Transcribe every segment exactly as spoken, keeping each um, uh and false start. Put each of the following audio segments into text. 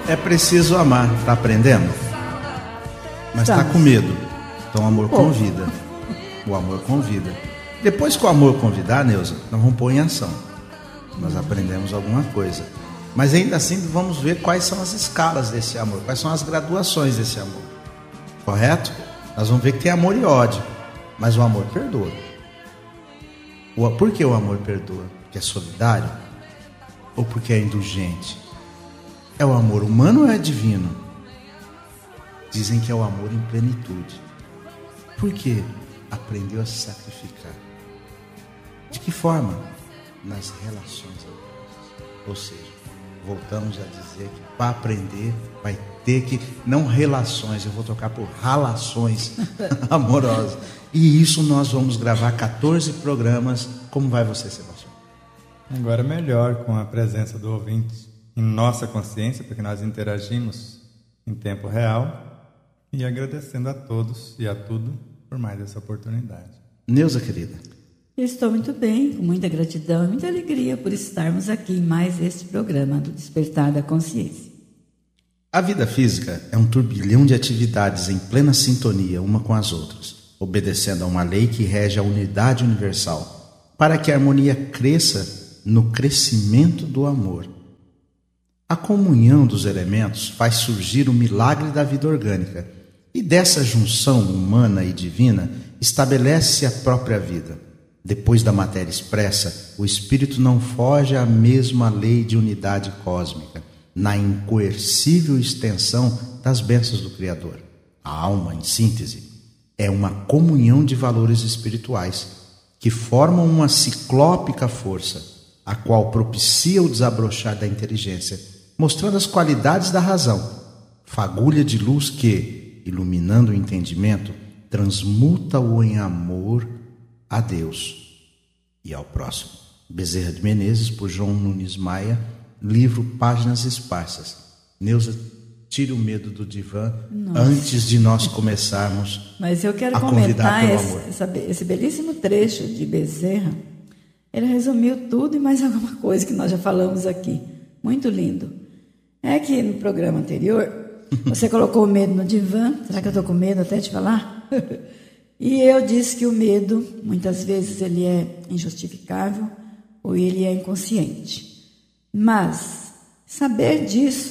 É preciso amar, tá aprendendo? Mas tá com medo. Então o amor convida. O amor convida. Depois que o amor convidar, Neuza, nós vamos pôr em ação. Nós aprendemos alguma coisa. Mas ainda assim vamos ver quais são as escalas desse amor, quais são as graduações desse amor. Correto? Nós vamos ver que tem amor e ódio. Mas o amor perdoa. O, por que o amor perdoa? Porque é solidário? Ou porque é indulgente? É o amor humano ou é divino? Dizem que é o amor em plenitude. Por quê? Aprendeu a se sacrificar. De que forma? Nas relações amorosas. Ou seja, voltamos a dizer que para aprender vai ter que, não relações, eu vou trocar por relações amorosas. E isso nós vamos gravar quatorze programas. Como vai você, Sebastião? Agora melhor com a presença do ouvinte em nossa consciência, porque nós interagimos em tempo real, e agradecendo a todos e a tudo por mais essa oportunidade. Neuza, querida. Eu estou muito bem, com muita gratidão e muita alegria por estarmos aqui em mais este programa do Despertar da Consciência. A vida física é um turbilhão de atividades em plena sintonia uma com as outras, obedecendo a uma lei que rege a unidade universal, para que a harmonia cresça no crescimento do amor. A comunhão dos elementos faz surgir o milagre da vida orgânica, e dessa junção humana e divina estabelece-se a própria vida. Depois da matéria expressa, o espírito não foge à mesma lei de unidade cósmica, na incoercível extensão das bênçãos do Criador. A alma, em síntese, é uma comunhão de valores espirituais que formam uma ciclópica força, a qual propicia o desabrochar da inteligência, mostrando as qualidades da razão, fagulha de luz que, iluminando o entendimento, transmuta-o em amor a Deus e ao próximo. Bezerra de Menezes, por João Nunes Maia, livro Páginas Esparsas. Neuza, tire o medo do divã. Nossa. Antes de nós começarmos. Mas eu quero a comentar pelo esse, amor. Essa, esse belíssimo trecho de Bezerra. Ele resumiu tudo e mais alguma coisa que nós já falamos aqui. Muito lindo. É que no programa anterior, você colocou o medo no divã. Será que eu estou com medo até de falar? E eu disse que o medo, muitas vezes, ele é injustificável ou ele é inconsciente. Mas saber disso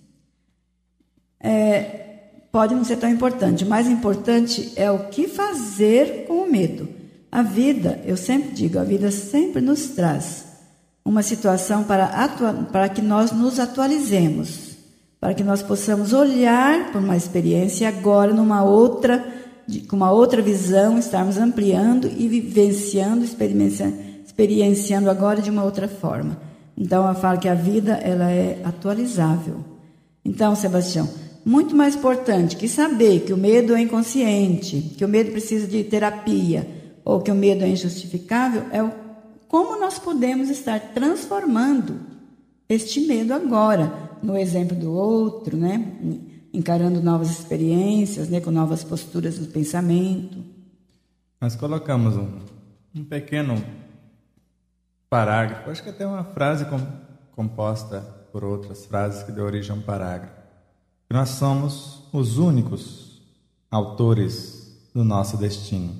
é, pode não ser tão importante. O mais importante é o que fazer com o medo. A vida, eu sempre digo, a vida sempre nos traz uma situação para, atua- para que nós nos atualizemos, para que nós possamos olhar por uma experiência agora numa outra, de, com uma outra visão, estarmos ampliando e vivenciando, experienciando, experienciando agora de uma outra forma. Então, eu falo que a vida ela é atualizável. Então, Sebastião, muito mais importante que saber que o medo é inconsciente, que o medo precisa de terapia, ou que o medo é injustificável, é o, como nós podemos estar transformando este medo agora, no exemplo do outro, né? Encarando novas experiências, né? Com novas posturas do pensamento. Nós colocamos um, um pequeno parágrafo, acho que até uma frase com, composta por outras frases que deu origem a um parágrafo. Nós somos os únicos autores do nosso destino,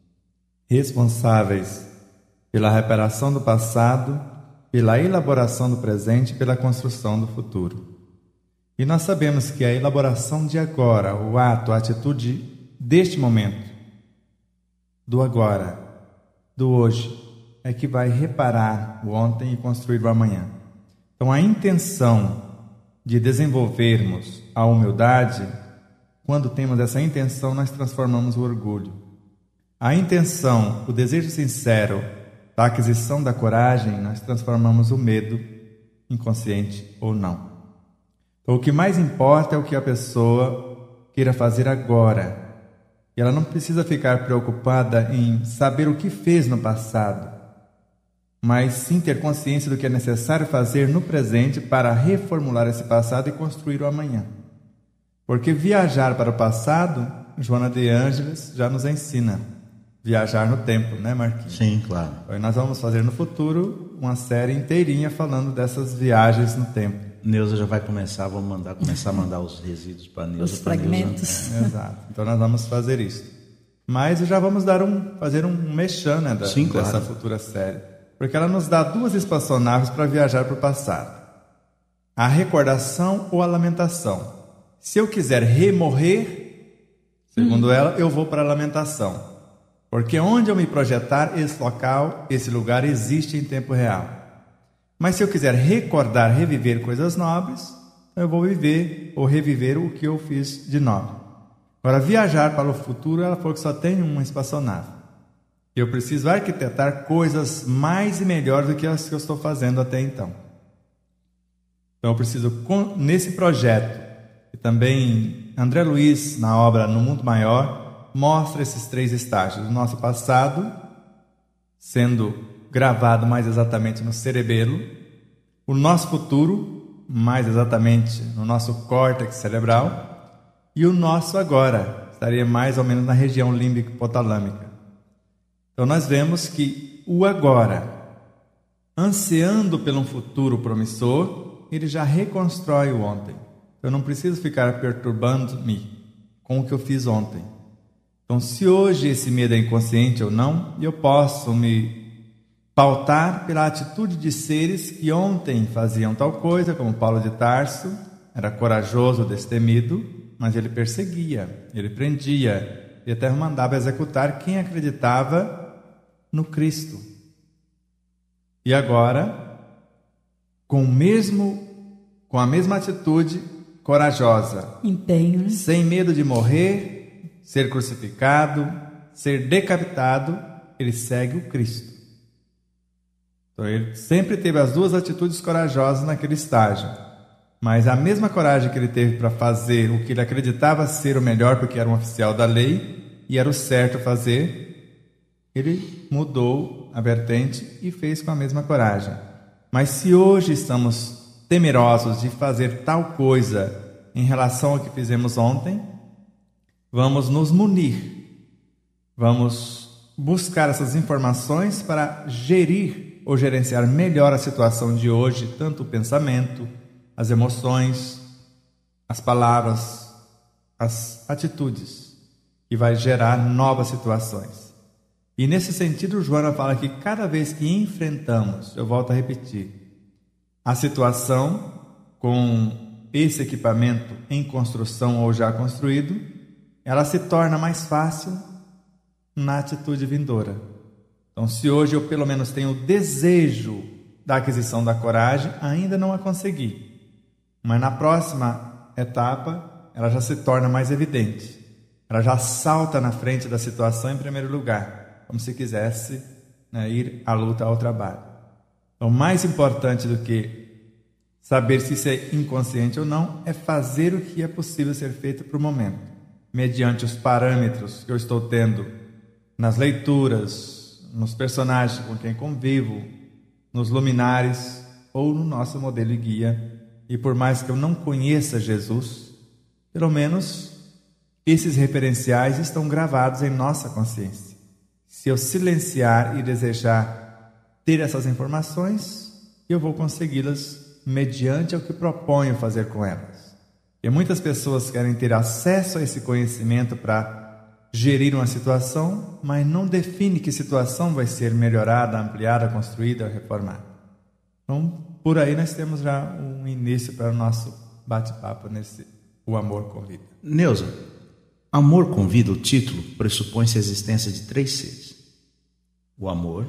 responsáveis pela reparação do passado, pela elaboração do presente e pela construção do futuro. E nós sabemos que a elaboração de agora, o ato, a atitude deste momento, do agora, do hoje, é que vai reparar o ontem e construir o amanhã. Então, a intenção de desenvolvermos a humildade, quando temos essa intenção, nós transformamos o orgulho. A intenção, o desejo sincero da aquisição da coragem, nós transformamos o medo, inconsciente ou não. Então, o que mais importa é o que a pessoa queira fazer agora. E ela não precisa ficar preocupada em saber o que fez no passado, mas sim ter consciência do que é necessário fazer no presente para reformular esse passado e construir o amanhã. Porque viajar para o passado, Joana de Ângeles já nos ensina. viajar no tempo, né, Marquinhos? Sim, claro. E nós vamos fazer no futuro uma série inteirinha falando dessas viagens no tempo. Neuza já vai começar, vamos mandar, começar a mandar os resíduos para Neuza. Os fragmentos. É, exato. Então nós vamos fazer isso. Mas já vamos dar um, fazer um mexão, né, da, Sim, dessa claro. futura série. Porque ela nos dá duas espaçonaves para viajar para o passado. A recordação ou a lamentação. Se eu quiser remorrer, segundo hum. ela, eu vou para a lamentação. Porque onde eu me projetar, esse local, esse lugar existe em tempo real. Mas se eu quiser recordar, reviver coisas nobres, eu vou viver ou reviver o que eu fiz de nobre. Agora, viajar para o futuro, ela falou que só tem uma espaçonave. Eu preciso arquitetar coisas mais e melhores do que as que eu estou fazendo até então. Então, eu preciso, nesse projeto, e também André Luiz, na obra No Mundo Maior, mostra esses três estágios. O nosso passado, sendo gravado mais exatamente no cerebelo. O nosso futuro, mais exatamente no nosso córtex cerebral. E o nosso agora, estaria mais ou menos na região límbico-hipotalâmica. Então nós vemos que o agora, ansiando pelo um futuro promissor, ele já reconstrói o ontem. Eu não preciso ficar perturbando-me com o que eu fiz ontem. Então, se hoje esse medo é inconsciente ou não, eu posso me pautar pela atitude de seres que ontem faziam tal coisa, como Paulo de Tarso, era corajoso, destemido, mas ele perseguia, ele prendia e até mandava executar quem acreditava no Cristo. E agora, com o mesmo, com a mesma atitude corajosa, empenho, né? Sem medo de morrer, ser crucificado, ser decapitado, ele segue o Cristo. Então ele sempre teve as duas atitudes corajosas naquele estágio, mas a mesma coragem que ele teve para fazer o que ele acreditava ser o melhor, porque era um oficial da lei e era o certo fazer, ele mudou a vertente e fez com a mesma coragem. Mas se hoje estamos temerosos de fazer tal coisa em relação ao que fizemos ontem, vamos nos munir, vamos buscar essas informações para gerir ou gerenciar melhor a situação de hoje, tanto o pensamento, as emoções, as palavras, as atitudes, que vai gerar novas situações. E nesse sentido, Joana fala que cada vez que enfrentamos, eu volto a repetir, a situação com esse equipamento em construção ou já construído, ela se torna mais fácil na atitude vindoura. Então, se hoje eu pelo menos tenho o desejo da aquisição da coragem, ainda não a consegui. Mas na próxima etapa, ela já se torna mais evidente. Ela já salta na frente da situação em primeiro lugar, como se quisesse, né, ir à luta, ao trabalho. Então, mais importante do que saber se isso é inconsciente ou não, é fazer o que é possível ser feito para o momento, mediante os parâmetros que eu estou tendo nas leituras, nos personagens com quem convivo, nos luminares ou no nosso modelo e guia. E por mais que eu não conheça Jesus, pelo menos esses referenciais estão gravados em nossa consciência. Se eu silenciar e desejar ter essas informações, eu vou consegui-las mediante o que proponho fazer com elas. E muitas pessoas querem ter acesso a esse conhecimento para gerir uma situação, mas não define que situação vai ser melhorada, ampliada, construída, reformada. Então, por aí nós temos já um início para o nosso bate-papo nesse O Amor Convida. Neuza, Amor Convida, o título, pressupõe-se a existência de três seres. O amor,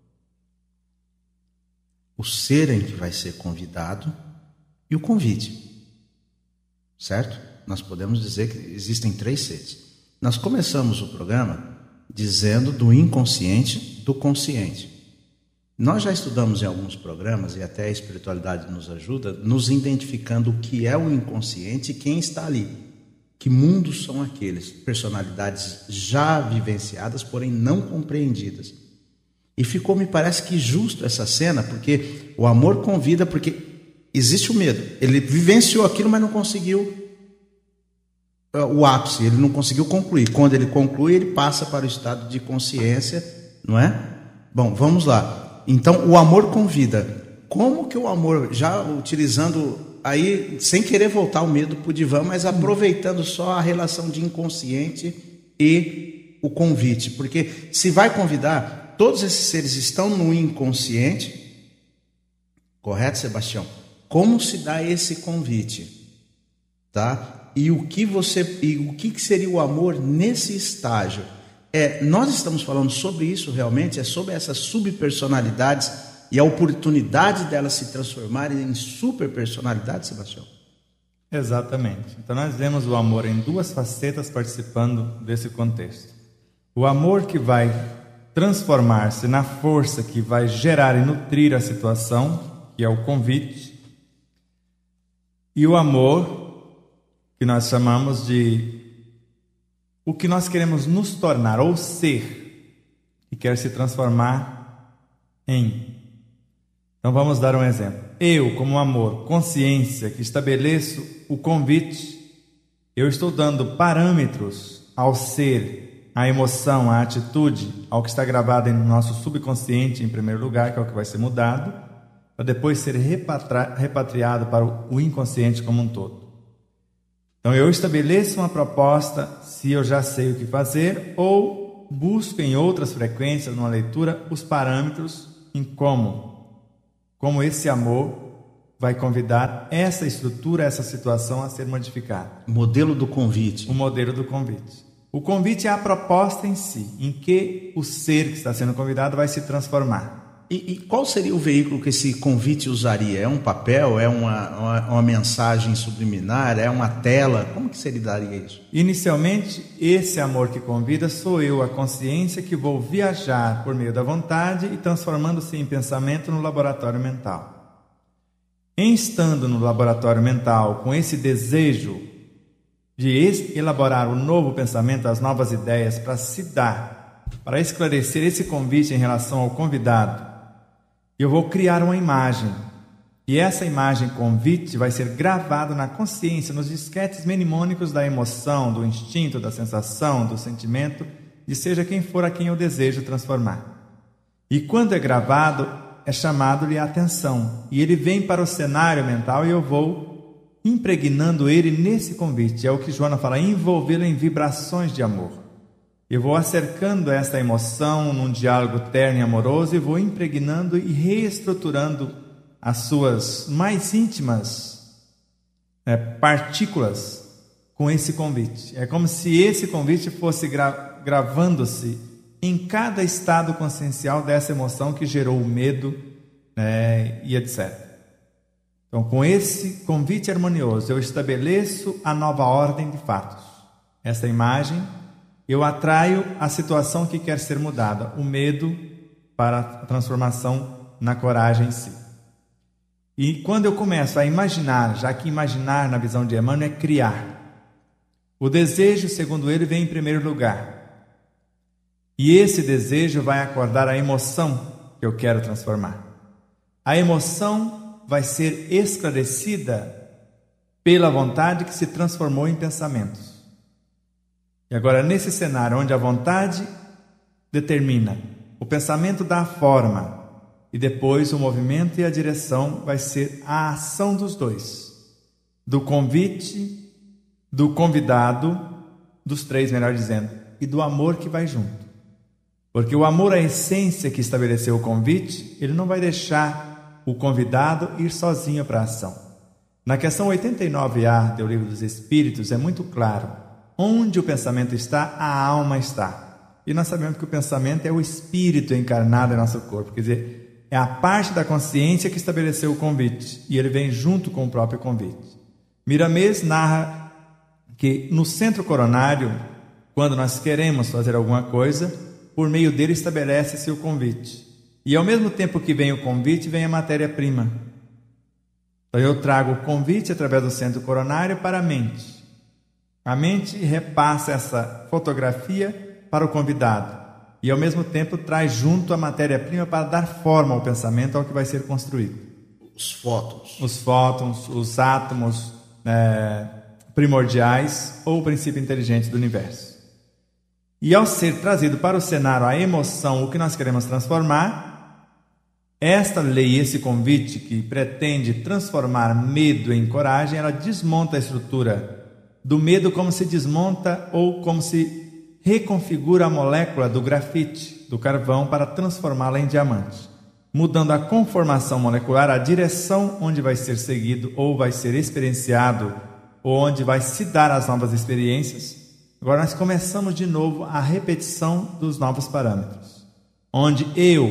o ser em que vai ser convidado e o convite. Certo? Nós podemos dizer que existem três seres. Nós começamos o programa dizendo do inconsciente, do consciente. Nós já estudamos em alguns programas, e até a espiritualidade nos ajuda, nos identificando o que é o inconsciente e quem está ali. Que mundos são aqueles? Personalidades já vivenciadas, porém não compreendidas. E ficou, me parece que justo essa cena, porque o amor convida, porque existe o medo. Ele vivenciou aquilo, mas não conseguiu o ápice, ele não conseguiu concluir. Quando ele conclui, ele passa para o estado de consciência, não é? Bom, vamos lá. Então, o amor convida. Como que o amor, já utilizando aí, sem querer voltar o medo para o divã, mas aproveitando só a relação de inconsciente e o convite, porque se vai convidar, todos esses seres estão no inconsciente, correto, Sebastião? Como se dá esse convite, tá? E o que você, e o que seria o amor nesse estágio? É, nós estamos falando sobre isso realmente, é sobre essas subpersonalidades e a oportunidade delas se transformarem em superpersonalidades, Sebastião? Exatamente. Então nós vemos o amor em duas facetas participando desse contexto. O amor que vai transformar-se na força que vai gerar e nutrir a situação, que é o convite, e o amor que nós chamamos de o que nós queremos nos tornar ou ser, que quer se transformar em. Então vamos dar um exemplo. Eu, como amor, consciência, que estabeleço o convite, eu estou dando parâmetros ao ser, à emoção, à atitude, ao que está gravado no nosso subconsciente em primeiro lugar, que é o que vai ser mudado, para depois ser repatri- repatriado para o inconsciente como um todo. Então eu estabeleço uma proposta, se eu já sei o que fazer, ou busco em outras frequências, numa leitura, os parâmetros em como como esse amor vai convidar essa estrutura, essa situação a ser modificada. Modelo do convite. O modelo do convite. O convite é a proposta em si, em que o ser que está sendo convidado vai se transformar. E, e qual seria o veículo que esse convite usaria? É um papel? É uma, uma, uma mensagem subliminar? É uma tela? Como que se daria isso? Inicialmente, esse amor que convida sou eu, a consciência, que vou viajar por meio da vontade e transformando-se em pensamento no laboratório mental. Em estando no laboratório mental com esse desejo de elaborar o novo pensamento, as novas ideias, para se dar, para esclarecer esse convite em relação ao convidado, eu vou criar uma imagem. E essa imagem convite vai ser gravada na consciência, nos disquetes mnemônicos da emoção, do instinto, da sensação, do sentimento, de seja quem for a quem eu desejo transformar. E quando é gravado, é chamado-lhe a atenção. E ele vem para o cenário mental e eu vou impregnando ele nesse convite. É o que Joana fala, envolvê-lo em vibrações de amor. Eu vou acercando esta emoção num diálogo terno e amoroso e vou impregnando e reestruturando as suas mais íntimas é, partículas com esse convite. É como se esse convite fosse gra- gravando-se em cada estado consciencial dessa emoção que gerou o medo, né, e etcétera. Então, com esse convite harmonioso, eu estabeleço a nova ordem de fatos. Essa imagem, eu atraio a situação que quer ser mudada, o medo para a transformação na coragem em si. E quando eu começo a imaginar, já que imaginar na visão de Emmanuel é criar, o desejo, segundo ele, vem em primeiro lugar. E esse desejo vai acordar a emoção que eu quero transformar. A emoção vai ser esclarecida pela vontade que se transformou em pensamentos. E agora, nesse cenário onde a vontade determina, o pensamento dá a forma, e depois o movimento e a direção vai ser a ação dos dois, do convite, do convidado, dos três, melhor dizendo, e do amor que vai junto. Porque o amor, a essência que estabeleceu o convite, ele não vai deixar o convidado ir sozinho para a ação. Na questão oitenta e nove A do Livro dos Espíritos é muito claro. Onde o pensamento está, a alma está. E nós sabemos que o pensamento é o espírito encarnado em nosso corpo. Quer dizer, é a parte da consciência que estabeleceu o convite. E ele vem junto com o próprio convite. Miramês narra que no centro coronário, quando nós queremos fazer alguma coisa, por meio dele estabelece-se o convite. E ao mesmo tempo que vem o convite, vem a matéria-prima. Então eu trago o convite através do centro coronário para a mente. A mente repassa essa fotografia para o convidado e ao mesmo tempo traz junto a matéria-prima para dar forma ao pensamento, ao que vai ser construído. Os fótons. Os fótons, os átomos, é, primordiais ou o princípio inteligente do universo. E ao ser trazido para o cenário a emoção, o que nós queremos transformar, esta lei, esse convite que pretende transformar medo em coragem, ela desmonta a estrutura do medo como se desmonta ou como se reconfigura a molécula do grafite, do carvão, para transformá-la em diamante, mudando a conformação molecular, a direção onde vai ser seguido ou vai ser experienciado, ou onde vai se dar as novas experiências. Agora nós começamos de novo a repetição dos novos parâmetros, onde eu,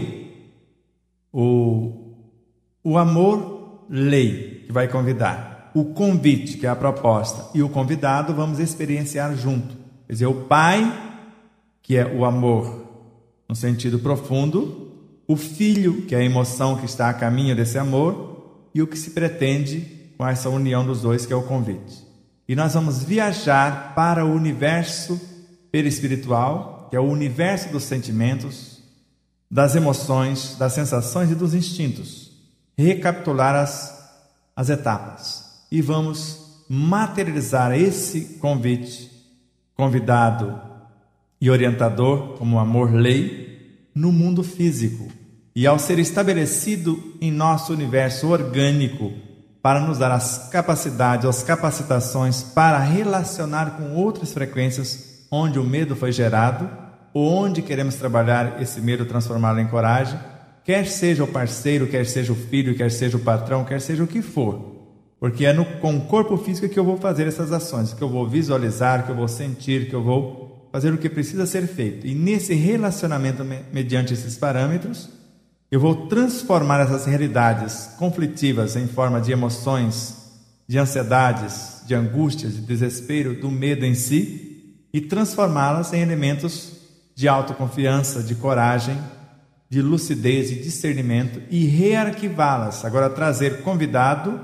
o, o amor, lei, que vai convidar, o convite, que é a proposta, e o convidado, vamos experienciar junto. Quer dizer, o Pai, que é o amor no sentido profundo, o Filho, que é a emoção que está a caminho desse amor, e o que se pretende com essa união dos dois, que é o convite. E nós vamos viajar para o universo perispiritual, que é o universo dos sentimentos, das emoções, das sensações e dos instintos. Recapitular as, as etapas. E vamos materializar esse convite, convidado e orientador, como amor-lei, no mundo físico. E ao ser estabelecido em nosso universo orgânico, para nos dar as capacidades, as capacitações para relacionar com outras frequências onde o medo foi gerado, ou onde queremos trabalhar esse medo, transformá-lo em coragem, quer seja o parceiro, quer seja o filho, quer seja o patrão, quer seja o que for. Porque é no, com o corpo físico que eu vou fazer essas ações, que eu vou visualizar, que eu vou sentir, que eu vou fazer o que precisa ser feito. E nesse relacionamento, mediante esses parâmetros, eu vou transformar essas realidades conflitivas em forma de emoções, de ansiedades, de angústias, de desespero, do medo em si, e transformá-las em elementos de autoconfiança, de coragem, de lucidez e discernimento, e rearquivá-las. Agora trazer convidado,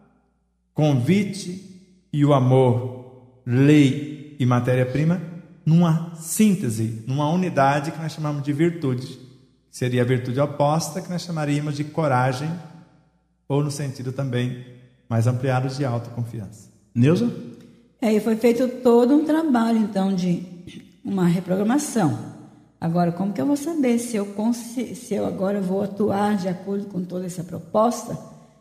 convite e o amor, lei e matéria-prima, numa síntese, numa unidade que nós chamamos de virtude. Seria a virtude oposta, que nós chamaríamos de coragem, ou no sentido também mais ampliado de autoconfiança. Neuza? É, e foi feito todo um trabalho, então, de uma reprogramação. Agora, como que eu vou saber se eu, consi- se eu agora vou atuar de acordo com toda essa proposta?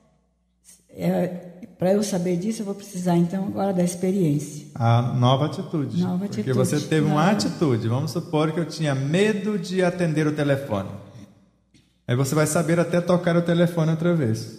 É, para eu saber disso, eu vou precisar, então, agora da experiência. A nova atitude. Nova Porque atitude. você teve uma Nova. atitude. Vamos supor que eu tinha medo de atender o telefone. Aí você vai saber até tocar o telefone outra vez.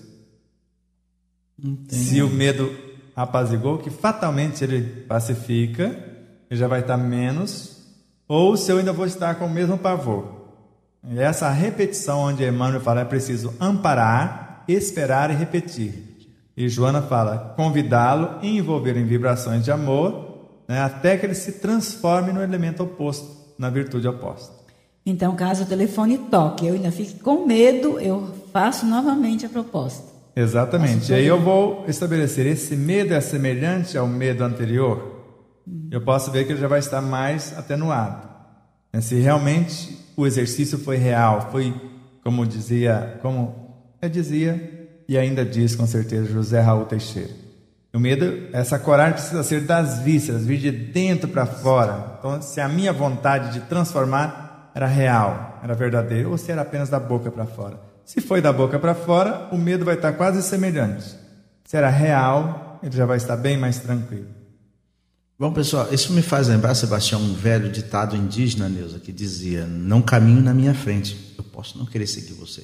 Entendi. Se o medo apazigou, que fatalmente ele pacifica, ele já vai estar menos, ou se eu ainda vou estar com o mesmo pavor. E essa repetição onde Emmanuel fala, é preciso amparar, esperar e repetir. E Joana fala, convidá-lo e envolver em vibrações de amor, né, até que ele se transforme no elemento oposto, na virtude oposta. Então, caso o telefone toque, eu ainda fique com medo, eu faço novamente a proposta. Exatamente. E aí eu vou estabelecer, esse medo é semelhante ao medo anterior? Hum. Eu posso ver que ele já vai estar mais atenuado. Se realmente o exercício foi real, foi, como dizia, como eu dizia e ainda diz com certeza José Raul Teixeira. O medo, essa coragem precisa ser das vísceras, vir de dentro para fora. Então, se a minha vontade de transformar era real, era verdadeiro, ou se era apenas da boca para fora. Se foi da boca para fora, o medo vai estar quase semelhante. Se era real, ele já vai estar bem mais tranquilo. Bom, pessoal, isso me faz lembrar, Sebastião, um velho ditado indígena, Neuza, que dizia, não caminho na minha frente, eu posso não querer seguir você.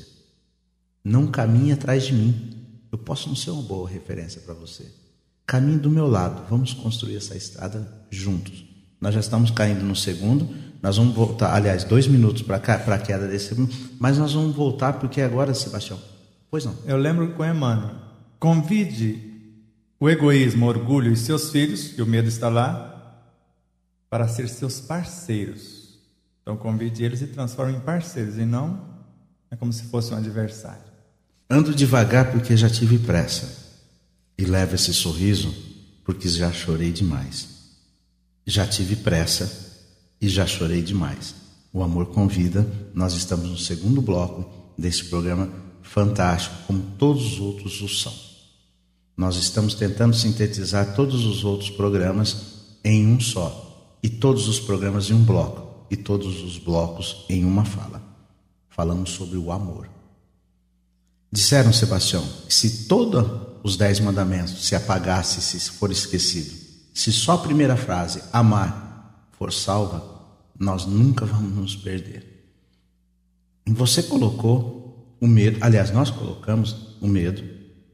Não caminhe atrás de mim, eu posso não ser uma boa referência para você. Caminhe do meu lado, vamos construir essa estrada juntos. Nós já estamos caindo no segundo, nós vamos voltar, aliás, dois minutos para a queda desse, mas nós vamos voltar porque agora, Sebastião, pois não. Eu lembro com Emmanuel, convide o egoísmo, o orgulho e seus filhos, que o medo está lá, para ser seus parceiros. Então convide eles e transforme em parceiros, e não é como se fosse um adversário. Ando devagar porque já tive pressa, e levo esse sorriso porque já chorei demais. Já tive pressa e já chorei demais. O amor convida. Nós estamos no segundo bloco desse programa fantástico, como todos os outros o são. Nós estamos tentando sintetizar todos os outros programas em um só, e todos os programas em um bloco, e todos os blocos em uma fala. Falamos sobre o amor. Disseram, Sebastião, que se todos os dez mandamentos se apagasse, se for esquecido, se só a primeira frase, amar, for salva, nós nunca vamos nos perder. E você colocou o medo, aliás, nós colocamos o medo,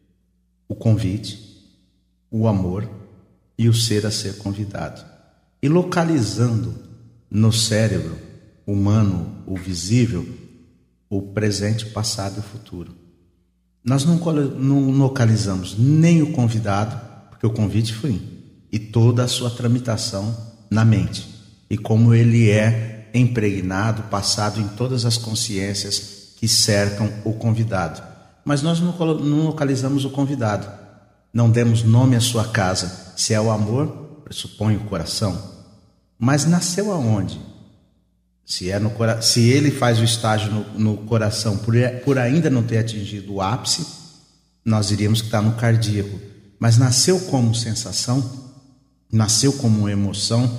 o convite, o amor e o ser a ser convidado. E localizando no cérebro humano, o visível, o presente, o passado e o futuro. Nós não, não localizamos nem o convidado, porque o convite foi, e toda a sua tramitação na mente, e como ele é impregnado, passado em todas as consciências que cercam o convidado. Mas nós não, não localizamos o convidado, não demos nome à sua casa. Se é o amor, pressupõe o coração. Mas nasceu aonde? Se, é no, se ele faz o estágio no, no coração por, por ainda não ter atingido o ápice, nós iríamos que está no cardíaco. Mas nasceu como sensação, nasceu como emoção,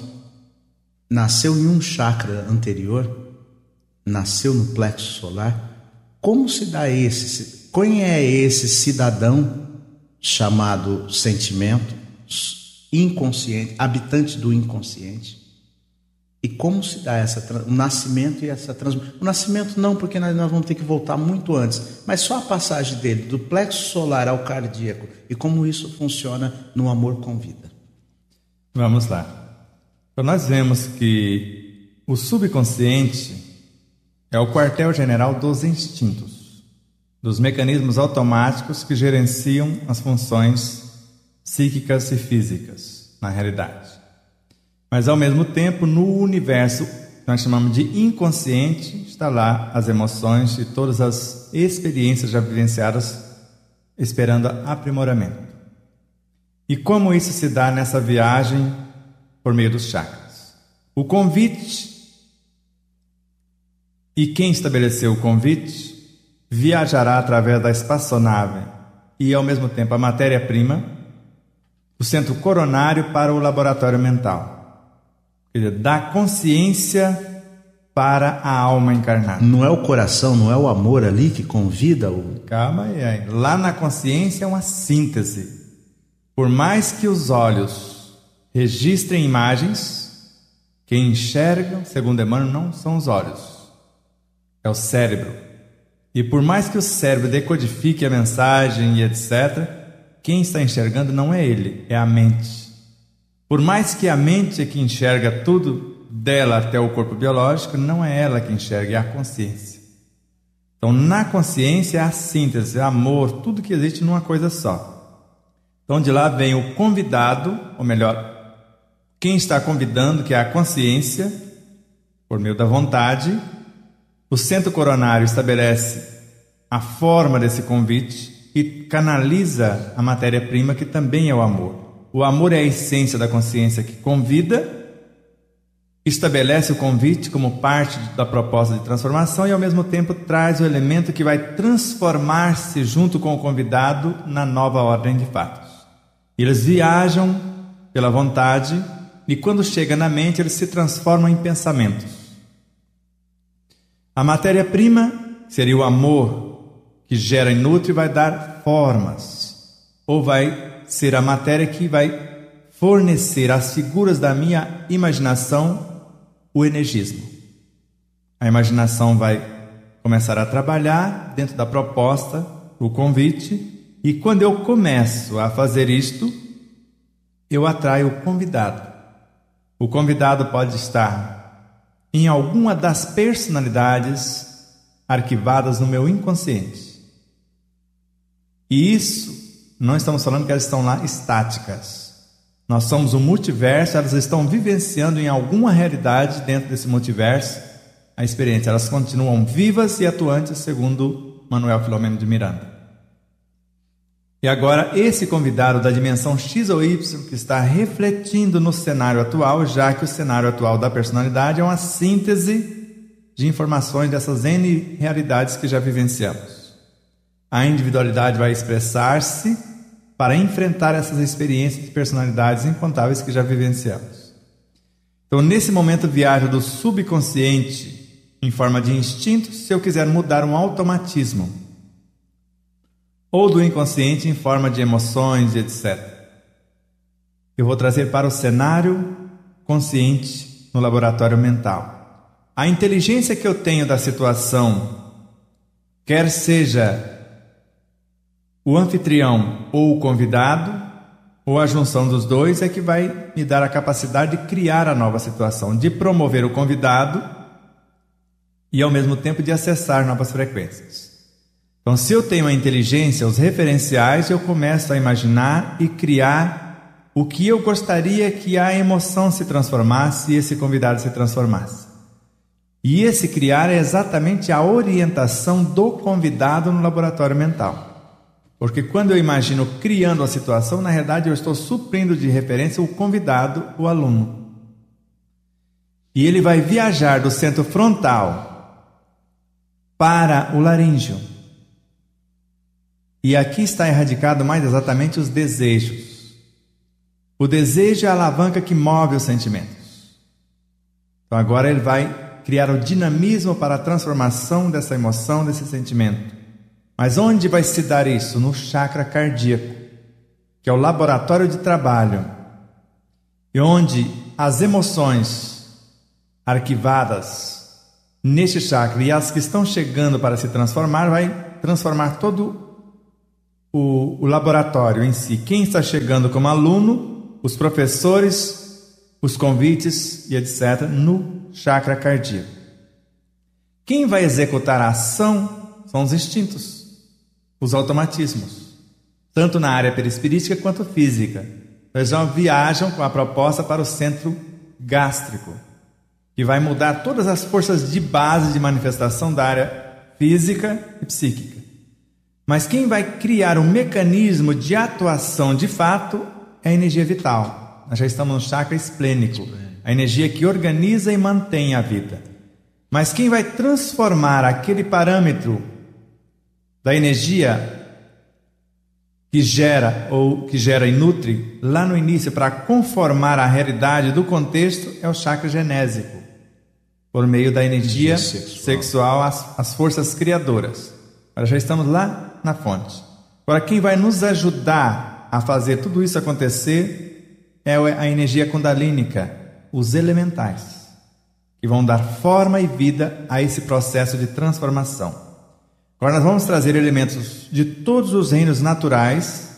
nasceu em um chakra anterior, nasceu no plexo solar. Como se dá esse? Quem é esse cidadão chamado sentimento, inconsciente, habitante do inconsciente? E como se dá essa, o nascimento e essa transmissão? O nascimento não, porque nós, nós vamos ter que voltar muito antes, mas só a passagem dele do plexo solar ao cardíaco e como isso funciona no amor com vida. Vamos lá. Então nós vemos que o subconsciente é o quartel-general dos instintos, dos mecanismos automáticos que gerenciam as funções psíquicas e físicas na realidade. Mas, ao mesmo tempo, no universo que nós chamamos de inconsciente, está lá as emoções e todas as experiências já vivenciadas, esperando aprimoramento. E como isso se dá nessa viagem por meio dos chakras? O convite, e quem estabeleceu o convite, viajará através da espaçonave e, ao mesmo tempo, a matéria-prima, o centro coronário para o laboratório mental. Quer dizer, da consciência para a alma encarnada. Não é o coração, não é o amor ali que convida o... Calma aí, lá na consciência é uma síntese. Por mais que os olhos registrem imagens, quem enxerga, segundo Emmanuel, não são os olhos, é o cérebro. E por mais que o cérebro decodifique a mensagem e etcétera, quem está enxergando não é ele, é a mente. Por mais que a mente é que enxerga tudo dela até o corpo biológico, não é ela que enxerga, é a consciência. Então, na consciência é a síntese, é amor, tudo que existe numa coisa só. Então, de lá vem o convidado, ou melhor, quem está convidando, que é a consciência, por meio da vontade. O centro coronário estabelece a forma desse convite e canaliza a matéria-prima, que também é o amor. O amor é a essência da consciência que convida, estabelece o convite como parte da proposta de transformação e, ao mesmo tempo, traz o elemento que vai transformar-se junto com o convidado na nova ordem de fatos. Eles viajam pela vontade e, quando chega na mente, eles se transformam em pensamentos. A matéria-prima seria o amor que gera e nutre, vai dar formas, ou vai ser a matéria que vai fornecer às figuras da minha imaginação o energismo. A imaginação vai começar a trabalhar dentro da proposta, o convite, e quando eu começo a fazer isto, eu atraio o convidado. O convidado pode estar em alguma das personalidades arquivadas no meu inconsciente. E isso, não estamos falando que elas estão lá estáticas. Nós somos um multiverso, elas estão vivenciando em alguma realidade dentro desse multiverso a experiência. Elas continuam vivas e atuantes, segundo Manuel Filomeno de Miranda. E agora, esse convidado da dimensão X ou Y, que está refletindo no cenário atual, já que o cenário atual da personalidade é uma síntese de informações dessas N realidades que já vivenciamos. A individualidade vai expressar-se para enfrentar essas experiências de personalidades incontáveis que já vivenciamos. Então, nesse momento, viajo do subconsciente em forma de instinto, se eu quiser mudar um automatismo, ou do inconsciente em forma de emoções, etcétera. Eu vou trazer para o cenário consciente no laboratório mental. A inteligência que eu tenho da situação, quer seja o anfitrião ou o convidado, ou a junção dos dois, é que vai me dar a capacidade de criar a nova situação, de promover o convidado e ao mesmo tempo de acessar novas frequências. Então, se eu tenho a inteligência, os referenciais, eu começo a imaginar e criar o que eu gostaria que a emoção se transformasse e esse convidado se transformasse. E esse criar é exatamente a orientação do convidado no laboratório mental. Porque quando eu imagino criando a situação, na realidade eu estou suprindo de referência o convidado, o aluno. E ele vai viajar do centro frontal para o laríngeo. E aqui está erradicado mais exatamente os desejos. O desejo é a alavanca que move os sentimentos. Então agora ele vai criar o dinamismo para a transformação dessa emoção, desse sentimento. Mas onde vai se dar isso? No chakra cardíaco, que é o laboratório de trabalho, e onde as emoções arquivadas neste chakra e as que estão chegando para se transformar, vai transformar todo o, o laboratório em si. Quem está chegando como aluno, os professores, os convites e etcétera, no chakra cardíaco. Quem vai executar a ação são os instintos, os automatismos, tanto na área perispirítica quanto física. Eles já viajam com a proposta para o centro gástrico, que vai mudar todas as forças de base de manifestação da área física e psíquica. Mas quem vai criar um mecanismo de atuação de fato é a energia vital. Nós já estamos no chakra esplênico, a energia que organiza e mantém a vida. Mas quem vai transformar aquele parâmetro da energia que gera ou que gera e nutre lá no início para conformar a realidade do contexto é o chakra genésico, por meio da energia, energia sexual, sexual as, as forças criadoras. Agora já estamos lá na fonte. Agora quem vai nos ajudar a fazer tudo isso acontecer é a energia kundalínica, os elementais, que vão dar forma e vida a esse processo de transformação. Agora nós vamos trazer elementos de todos os reinos naturais,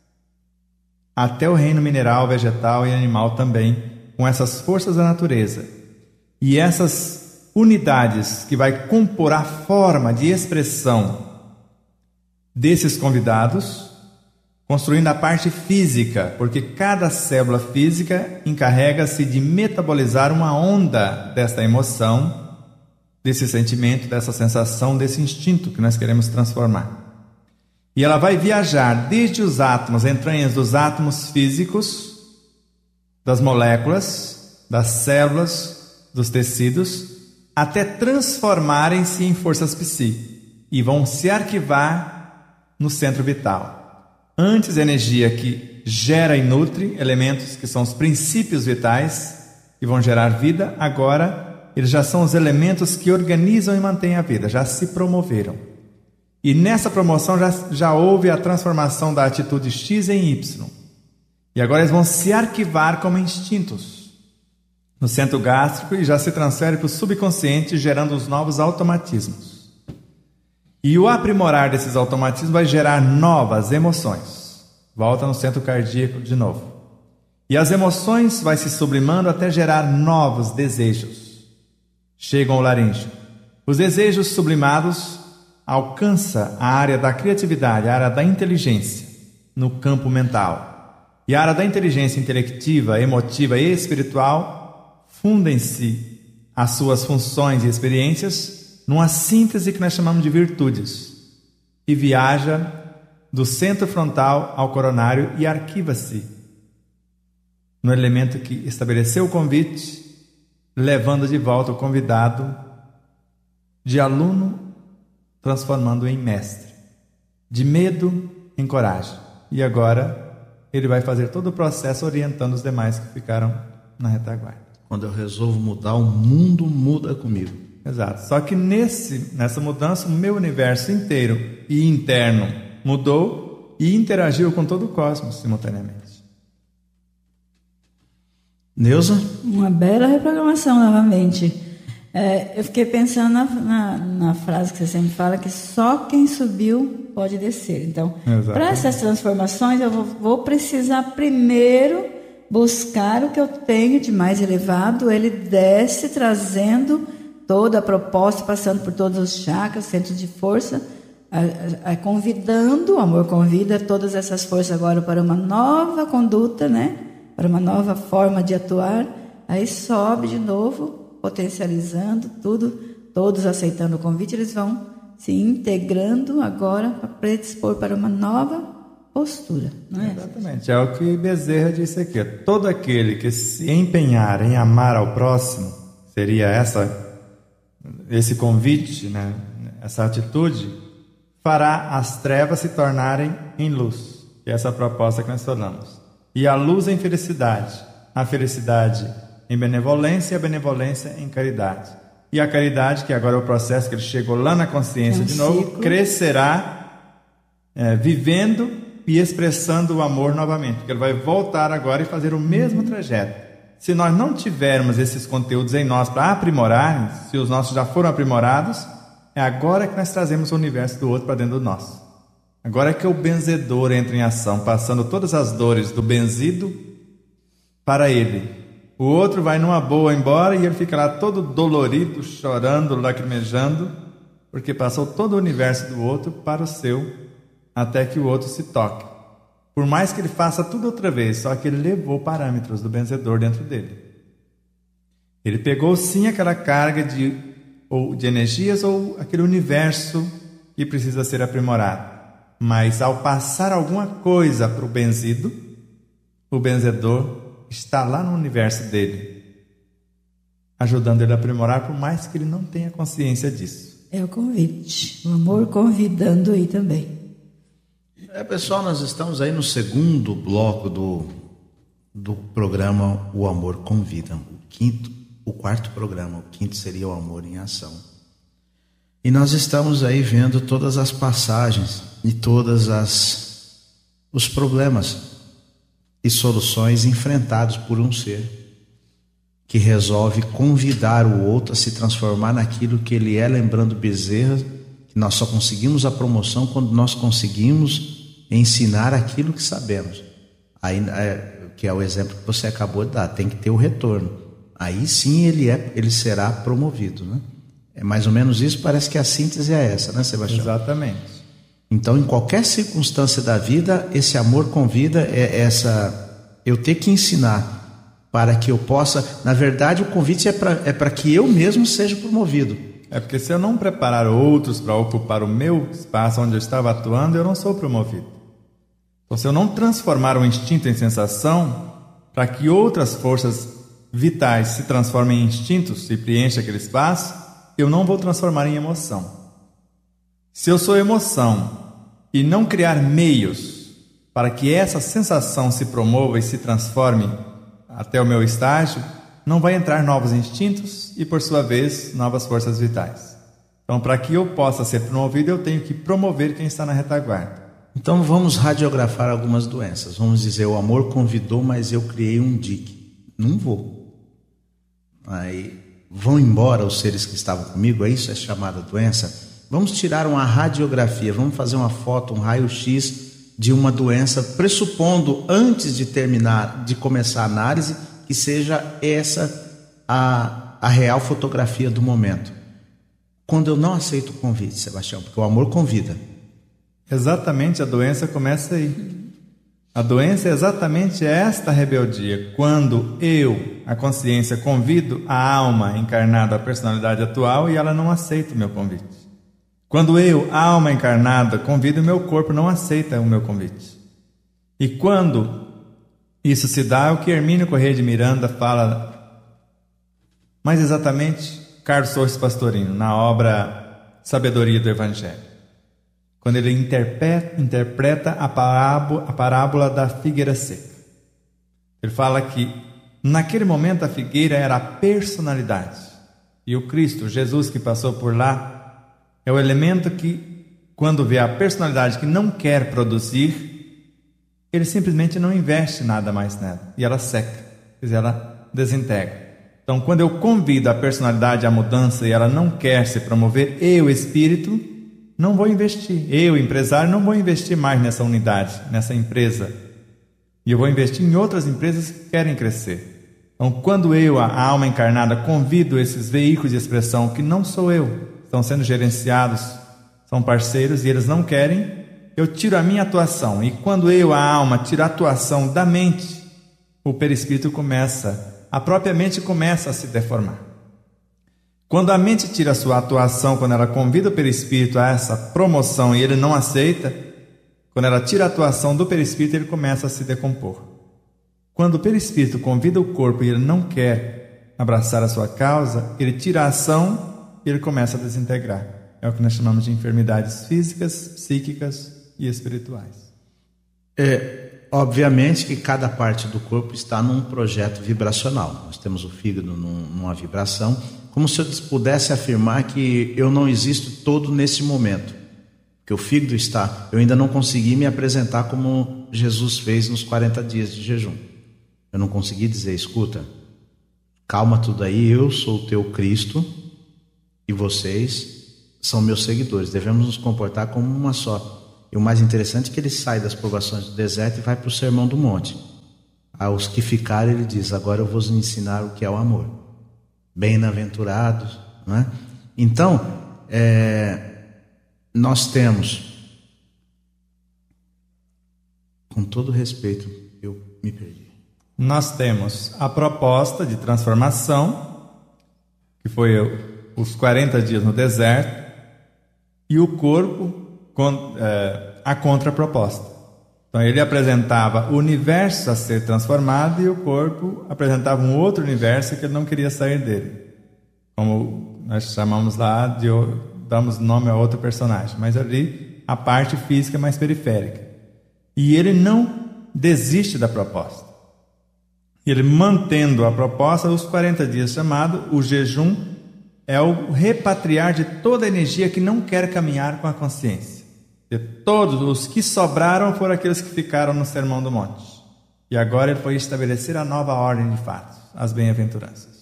até o reino mineral, vegetal e animal também, com essas forças da natureza. E essas unidades que vai compor a forma de expressão desses convidados, construindo a parte física, porque cada célula física encarrega-se de metabolizar uma onda desta emoção, desse sentimento, dessa sensação, desse instinto que nós queremos transformar. E ela vai viajar desde os átomos, entranhas dos átomos físicos, das moléculas, das células, dos tecidos, até transformarem-se em forças psi e vão se arquivar no centro vital. Antes, a energia que gera e nutre elementos que são os princípios vitais que vão gerar vida, agora eles já são os elementos que organizam e mantêm a vida, já se promoveram. E nessa promoção já, já houve a transformação da atitude X em Y. E agora eles vão se arquivar como instintos no centro gástrico e já se transfere para o subconsciente, gerando os novos automatismos. E o aprimorar desses automatismos vai gerar novas emoções. Volta no centro cardíaco de novo. E as emoções vai se sublimando até gerar novos desejos. Chegam ao laríngeo. Os desejos sublimados alcançam a área da criatividade, a área da inteligência, no campo mental. E a área da inteligência intelectiva, emotiva e espiritual fundem-se as suas funções e experiências numa síntese que nós chamamos de virtudes. E viaja do centro frontal ao coronário e arquiva-se no elemento que estabeleceu o convite, levando de volta o convidado de aluno, transformando-o em mestre, de medo em coragem, e agora ele vai fazer todo o processo orientando os demais que ficaram na retaguarda. Quando eu resolvo mudar, o mundo muda comigo. Exato. Só que nesse, nessa mudança, o meu universo inteiro e interno mudou e interagiu com todo o cosmos simultaneamente. Neuza? Uma bela reprogramação novamente. É, eu fiquei pensando na, na, na frase que você sempre fala, que só quem subiu pode descer. Então, para essas transformações, eu vou, vou precisar primeiro buscar o que eu tenho de mais elevado. Ele desce trazendo toda a proposta, passando por todos os chakras, centros de força, a, a, a convidando, o amor convida todas essas forças agora para uma nova conduta, né? Para uma nova forma de atuar. Aí sobe de novo, potencializando tudo, todos aceitando o convite, eles vão se integrando agora para predispor para uma nova postura, não é? Exatamente, é o que Bezerra disse aqui. Todo aquele que se empenhar em amar ao próximo, seria essa, esse convite, né? Essa atitude, fará as trevas se tornarem em luz, que é essa proposta que nós falamos. E a luz em felicidade, a felicidade em benevolência e a benevolência em caridade. E a caridade, que agora é o processo que ele chegou lá na consciência é um de novo, ciclo. Crescerá é, vivendo e expressando o amor novamente, porque ele vai voltar agora e fazer o mesmo trajeto. Se nós não tivermos esses conteúdos em nós para aprimorar, se os nossos já foram aprimorados, é agora que nós trazemos o universo do outro para dentro do nosso. Agora é que o benzedor entra em ação, passando todas as dores do benzido para ele. O outro vai numa boa embora e ele fica lá todo dolorido, chorando, lacrimejando, porque passou todo o universo do outro para o seu, até que o outro se toque. Por mais que ele faça tudo outra vez, só que ele levou parâmetros do benzedor dentro dele. Ele pegou sim aquela carga de, ou de energias ou aquele universo que precisa ser aprimorado. Mas ao passar alguma coisa para o benzido, o benzedor está lá no universo dele, ajudando ele a aprimorar, por mais que ele não tenha consciência disso. É o convite, o amor convidando aí também. É, pessoal, nós estamos aí no segundo bloco do, do programa O Amor Convida, o quinto, o quarto programa, o quinto seria o Amor em Ação. E nós estamos aí vendo todas as passagens e todas as os problemas e soluções enfrentados por um ser que resolve convidar o outro a se transformar naquilo que ele é, lembrando Bezerra, que nós só conseguimos a promoção quando nós conseguimos ensinar aquilo que sabemos. Aí, é, que é o exemplo que você acabou de dar, tem que ter o retorno. Aí sim ele, é, ele será promovido, né? É mais ou menos isso, parece que a síntese é essa, né, Sebastião? Exatamente. Então, em qualquer circunstância da vida, esse amor convida é essa, eu ter que ensinar para que eu possa, na verdade o convite é para é para que eu mesmo seja promovido. É porque se eu não preparar outros para ocupar o meu espaço onde eu estava atuando, eu não sou promovido. Então, se eu não transformar o instinto em sensação, para que outras forças vitais se transformem em instintos e preenchem aquele espaço, eu não vou transformar em emoção. Se eu sou emoção e não criar meios para que essa sensação se promova e se transforme até o meu estágio, não vai entrar novos instintos e, por sua vez, novas forças vitais. Então, para que eu possa ser promovido, eu tenho que promover quem está na retaguarda. Então, vamos radiografar algumas doenças. Vamos dizer, o amor convidou, mas eu criei um dique. Não vou. Aí, vão embora os seres que estavam comigo, isso é chamada doença. Vamos tirar uma radiografia, vamos fazer uma foto, um raio-x de uma doença, pressupondo, antes de terminar, de começar a análise, que seja essa a, a real fotografia do momento. Quando eu não aceito o convite, Sebastião, porque o amor convida. Exatamente, a doença começa aí. A doença é exatamente esta rebeldia. Quando eu, a consciência, convido a alma encarnada, a personalidade atual, e ela não aceita o meu convite. Quando eu, a alma encarnada, convido, o meu corpo não aceita o meu convite. E quando isso se dá, é o que Hermínio Corrêa de Miranda fala, mais exatamente, Carlos Torres Pastorino, na obra Sabedoria do Evangelho. quando ele interpreta, interpreta a, parábola, a parábola da figueira seca. Ele fala que naquele momento a figueira era a personalidade. E o Cristo, Jesus que passou por lá, é o elemento que, quando vê a personalidade que não quer produzir, ele simplesmente não investe nada mais nela. E ela seca, quer dizer, ela desintegra. Então, quando eu convido a personalidade à mudança e ela não quer se promover, eu, espírito, não vou investir. Eu, empresário, não vou investir mais nessa unidade, nessa empresa. E eu vou investir em outras empresas que querem crescer. Então, quando eu, a alma encarnada, convido esses veículos de expressão que não sou eu, estão sendo gerenciados, são parceiros e eles não querem, eu tiro a minha atuação. E quando eu, a alma, tiro a atuação da mente, o perispírito começa, a própria mente começa a se deformar. Quando a mente tira a sua atuação, quando ela convida o perispírito a essa promoção e ele não aceita, quando ela tira a atuação do perispírito, ele começa a se decompor. Quando o perispírito convida o corpo e ele não quer abraçar a sua causa, ele tira a ação e ele começa a desintegrar. É o que nós chamamos de enfermidades físicas, psíquicas e espirituais. É, obviamente que cada parte do corpo está num projeto vibracional. Nós temos o fígado num, numa vibração, como se eu pudesse afirmar que eu não existo todo nesse momento. Que o fígado está, eu ainda não consegui me apresentar como Jesus fez nos quarenta dias de jejum. Eu não consegui dizer, escuta, calma tudo aí, eu sou o teu Cristo e vocês são meus seguidores, devemos nos comportar como uma só. E o mais interessante é que ele sai das provações do deserto e vai para o Sermão do Monte. Aos que ficarem, ele diz, agora eu vos ensinar o que é o amor. Bem-aventurados, não é? Então, é... nós temos, com todo respeito, eu me perdi. Nós temos a proposta de transformação, que foi os quarenta dias no deserto, e o corpo, com, é, a contraproposta. Então ele apresentava o universo a ser transformado e o corpo apresentava um outro universo que ele não queria sair dele. Como nós chamamos lá de... damos nome a outro personagem, mas ali a parte física mais periférica. E ele não desiste da proposta. Ele mantendo a proposta, os quarenta dias chamado, o jejum é o repatriar de toda a energia que não quer caminhar com a consciência. De todos os que sobraram foram aqueles que ficaram no Sermão do Monte. E agora ele foi estabelecer a nova ordem de fatos, as bem-aventuranças.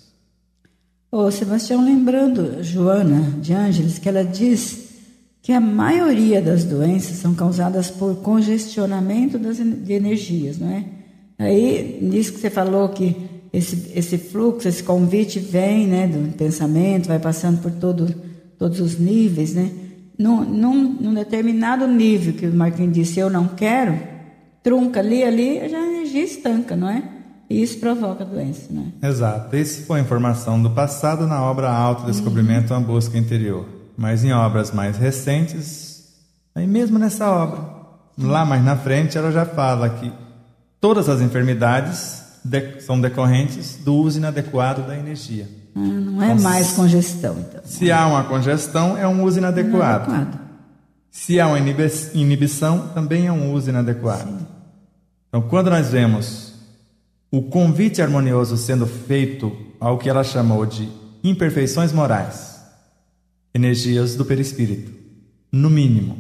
Ô Sebastião, lembrando Joana de Ângeles, que ela diz que a maioria das doenças são causadas por congestionamento das, de energias, não é? Aí, nisso que você falou que esse, esse fluxo, esse convite vem, né, do pensamento, vai passando por todo, todos os níveis, né? Num, num, num determinado nível, que o Marquinhos disse, eu não quero, trunca ali, ali, já a energia estanca, não é? E isso provoca doença, né? Exato. Isso foi informação do passado na obra Autodescobrimento, uhum. Uma busca interior. Mas em obras mais recentes, aí mesmo nessa obra, uhum. Lá mais na frente, ela já fala que todas as enfermidades de, são decorrentes do uso inadequado da energia. Ah, não é então, mais congestão, então. Se há uma congestão, é um uso inadequado. inadequado. Se há uma inibição, também é um uso inadequado. Sim. Então, quando nós vemos o convite harmonioso sendo feito ao que ela chamou de imperfeições morais, energias do perispírito, no mínimo.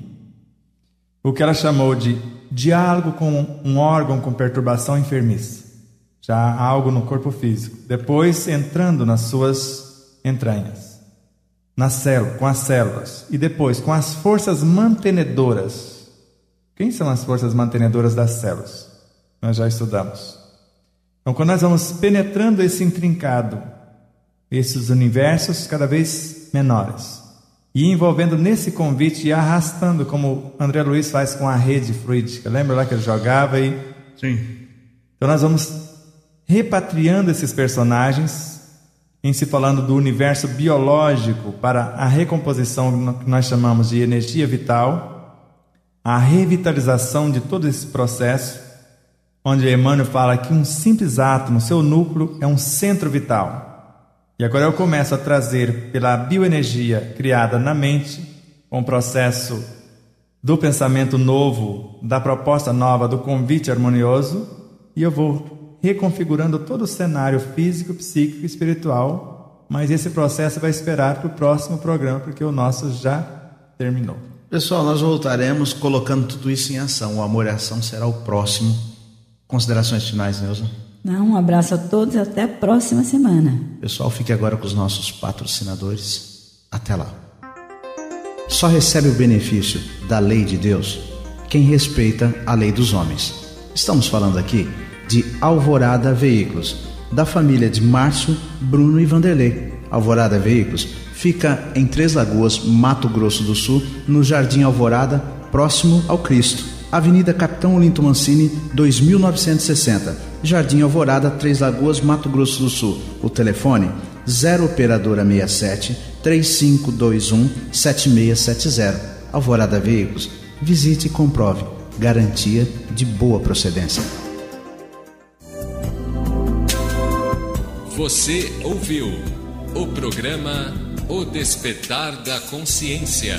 O que ela chamou de diálogo com um órgão com perturbação enfermiça, já há algo no corpo físico. Depois entrando nas suas entranhas, na célula, com as células, e depois com as forças mantenedoras. Quem são as forças mantenedoras das células? Nós já estudamos. Então, quando nós vamos penetrando esse intrincado, esses universos cada vez menores, e envolvendo nesse convite e arrastando, como André Luiz faz com a rede fluídica, lembra lá que ele jogava e... Sim. Então nós vamos repatriando esses personagens, em se falando do universo biológico para a recomposição que nós chamamos de energia vital, a revitalização de todo esse processo, onde Emmanuel fala que um simples átomo, seu núcleo, é um centro vital. E agora eu começo a trazer, pela bioenergia criada na mente, com um processo do pensamento novo, da proposta nova, do convite harmonioso, e eu vou reconfigurando todo o cenário físico, psíquico e espiritual, mas esse processo vai esperar para o próximo programa, porque o nosso já terminou. Pessoal, nós voltaremos colocando tudo isso em ação. O Amor e a Ação será o próximo. Considerações finais, Neuza? Não, um abraço a todos e até a próxima semana. Pessoal, fique agora com os nossos patrocinadores. Até lá. Só recebe o benefício da lei de Deus quem respeita a lei dos homens. Estamos falando aqui de Alvorada Veículos, da família de Márcio, Bruno e Vanderlei. Alvorada Veículos fica em Três Lagoas, Mato Grosso do Sul, no Jardim Alvorada, próximo ao Cristo. Avenida Capitão Olinto Mancini, dois mil novecentos e sessenta, Jardim Alvorada, Três Lagoas, Mato Grosso do Sul. O telefone zero operadora sessenta e sete, três cinco dois um, sete seis sete zero. Alvorada Veículos, visite e comprove. Garantia de boa procedência. Você ouviu o programa O Despertar da Consciência.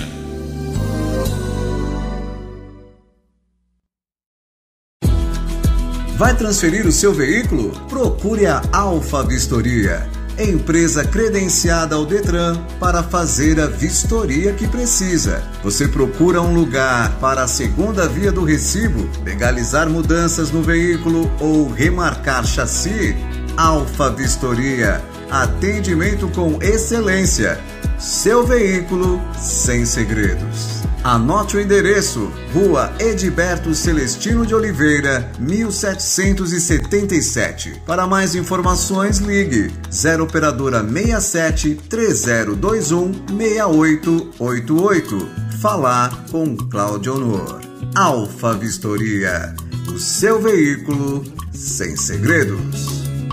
Vai transferir o seu veículo? Procure a Alfa Vistoria, empresa credenciada ao Detran para fazer a vistoria que precisa. Você procura um lugar para a segunda via do recibo, legalizar mudanças no veículo ou remarcar chassi? Alfa Vistoria, atendimento com excelência. Seu veículo sem segredos. Anote o endereço: Rua Edilberto Celestino de Oliveira, mil setecentos e setenta e sete. Para mais informações, ligue zero operadora sessenta e sete, três zero dois um, seis oito oito oito. Falar com Cláudio Honor. Alfa Vistoria, o seu veículo sem segredos.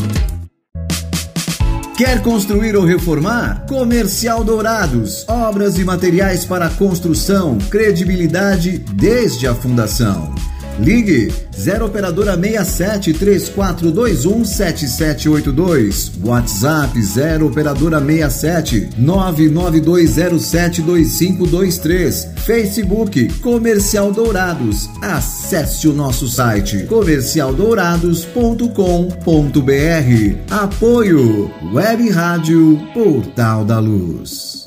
Quer construir ou reformar? Comercial Dourados. Obras e materiais para construção. Credibilidade desde a fundação. Ligue zero operadora sessenta e sete, três quatro dois um, sete sete oito dois. WhatsApp zero operadora sessenta e sete, nove nove dois zero sete dois cinco dois três. Facebook Comercial Dourados. Acesse o nosso site comercial dourados ponto com ponto br. Apoio Web Rádio Portal da Luz.